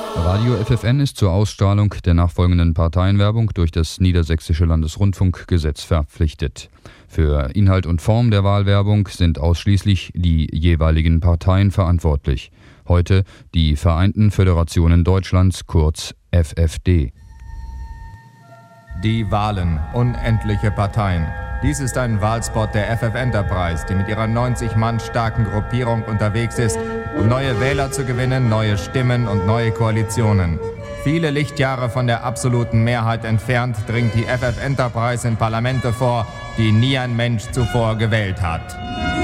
Radio FFN ist zur Ausstrahlung der nachfolgenden Parteienwerbung durch das Niedersächsische Landesrundfunkgesetz verpflichtet. Für Inhalt und Form der Wahlwerbung sind ausschließlich die jeweiligen Parteien verantwortlich. Heute die Vereinten Föderationen Deutschlands, kurz FFD. Die Wahlen, unendliche Parteien. Dies ist ein Wahlspot der FF Enterprise, die mit ihrer 90 Mann starken Gruppierung unterwegs ist, um neue Wähler zu gewinnen, neue Stimmen und neue Koalitionen. Viele Lichtjahre von der absoluten Mehrheit entfernt dringt die FF Enterprise in Parlamente vor, die nie ein Mensch zuvor gewählt hat.